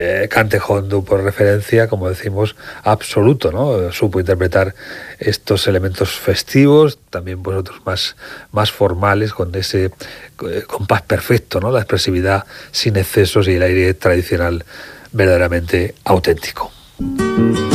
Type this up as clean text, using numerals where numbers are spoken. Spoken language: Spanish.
Cante Hondo, por referencia, como decimos, absoluto, ¿no? Supo interpretar estos elementos festivos, también pues otros más formales, con ese compás perfecto, ¿no? La expresividad sin excesos y el aire tradicional verdaderamente auténtico.